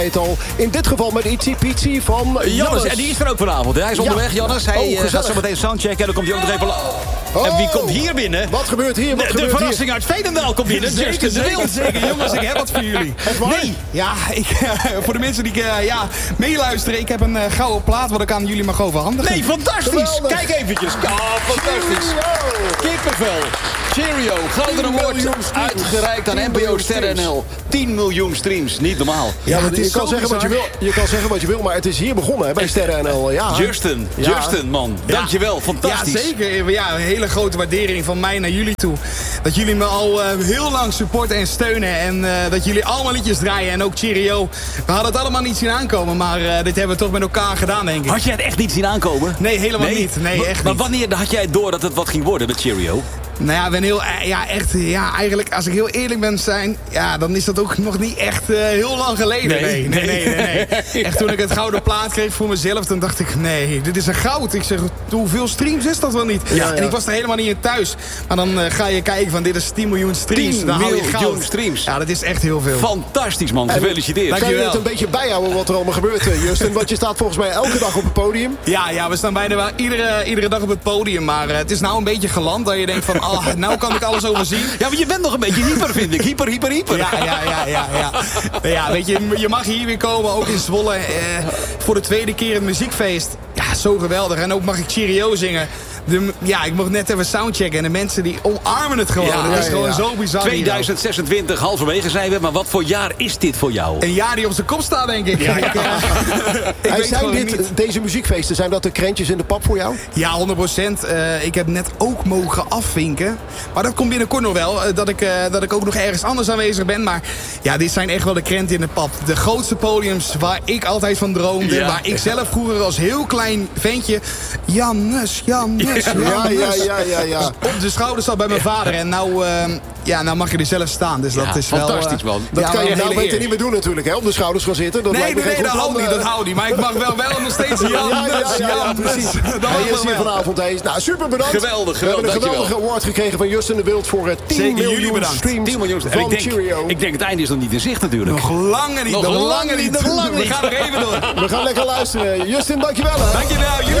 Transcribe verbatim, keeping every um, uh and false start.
Al. In dit geval met Itsy Pitsy van Jannes. Jannes. En die is er ook vanavond. Hè? Hij is Ja. onderweg, Jannes. Hij Oh, uh, gaat zo meteen soundchecken en dan komt hij ook nog even... Oh. En wie komt hier binnen? Wat gebeurt hier? Wat de, de gebeurt verrassing hier? uit Veenendaal komt binnen. Zeker, Justin de zeker, Wild. zeker. Jongens, ik heb wat voor jullie. Echt waar? Nee, ja, ik, voor de mensen die uh, ja, meeluisteren, ik heb een uh, gouden plaat wat ik aan jullie mag overhandigen. Nee, fantastisch. Geweldig. Kijk eventjes. Oh, fantastisch. Kippenvel. Cheerio. Gouden Award. Uitgereikt aan N P O Sterren N L. tien miljoen streams. Niet normaal. Ja, Ja, want het je is kan, zo zeggen wat je, bizar. wil, je kan zeggen wat je wil, maar het is hier begonnen hè, bij Sterren N L. Ja. Justin. Ja. Justin, man. Dankjewel. Fantastisch. Ja, zeker. Ja, een hele grote waardering van mij naar jullie toe. Dat jullie me al uh, heel lang supporten en steunen. En uh, dat jullie allemaal liedjes draaien. En ook Cheerio. We hadden het allemaal niet zien aankomen. Maar uh, dit hebben we toch met elkaar gedaan, denk ik. Had jij het echt niet zien aankomen? Nee, helemaal niet. Nee, echt maar niet. wanneer had jij door dat het wat ging worden met Cheerio? Nou ja, ik ben heel, eh, ja, echt, ja, eigenlijk, als ik heel eerlijk ben zijn, ja, dan is dat ook nog niet echt uh, heel lang geleden. Nee, Nee, nee, nee, nee. nee. Ja. Echt toen ik het gouden plaat kreeg voor mezelf, dan dacht ik, nee, dit is een goud. Ik zeg, hoeveel streams is dat wel niet? Ja, ja. En ik was er helemaal niet in thuis. Maar dan uh, ga je kijken van, dit is tien miljoen streams. tien Dan hou je miljoen goud. streams. Ja, dat is echt heel veel. Fantastisch, man. Gefeliciteerd. Dank Kan je Dankjewel. het een beetje bijhouden wat er allemaal gebeurt, eh, Justin? Want je staat volgens mij elke dag op het podium. Ja, ja, we staan bijna wel iedere, iedere dag op het podium. Maar uh, het is nou een beetje geland dat je denkt van, ah, nou kan ik alles overzien. Ja, maar je bent nog een beetje hyper, vind ik. Hyper, hyper, hyper. Ja, ja, ja, ja, ja. Ja, weet je, je mag hier weer komen, ook in Zwolle. Eh, voor de tweede keer het muziekfeest. Ja, zo geweldig. En ook mag ik Cheerio zingen. De, ja, ik mocht net even soundchecken. En de mensen die omarmen het gewoon. Ja, Het is ja, gewoon ja. zo bizar. tweeduizend zesentwintig, halverwege zijn we. Maar wat voor jaar is dit voor jou? Een jaar die op zijn kop staat, denk ik. Ja, ik, uh, ik Hey, weet zijn gewoon dit, niet. deze muziekfeesten, zijn dat de krentjes in de pap voor jou? Ja, honderd procent. Uh, ik heb net ook mogen afvinken. Maar dat komt binnenkort nog wel. Uh, dat, ik, uh, dat ik ook nog ergens anders aanwezig ben. Maar ja, dit zijn echt wel de krenten in de pap. De grootste podiums waar ik altijd van droomde. Ja. Waar ik zelf vroeger als heel klein ventje... Jannes, Jannes, Ja, Jannes. ja, ja, ja, ja. Op de schouder zat bij mijn vader. En nou, uh, ja, nou mag je er zelf staan. Dus Ja, dat is wel... fantastisch, uh, man. Dat ja, kan wel je een nou hele beter eer. niet meer doen natuurlijk, hè? Op de schouders gaan zitten. Dat Nee, lijkt me nee, geen nee, goed dat plan, houdt niet, eh. dat houdt niet. Maar ik mag wel, wel nog steeds Ja, Jannes, ja, ja, ja, ja, precies. Jannes. Dat Hij mag is hier wel. vanavond. Hij is, nou, super bedankt. Geweldig, We hebben een geweldig, geweldige award gekregen van Justin de Wild voor het tien Zeker jullie miljoen bedankt. streams tien miljoen. En van ik denk, Cheerio. ik denk het einde is nog niet in zicht natuurlijk. Nog lange niet, Nog nog lang lange niet, niet. nog lang We niet. gaan er even door. We gaan lekker luisteren. Justin, dankjewel. Hè. Dankjewel, jullie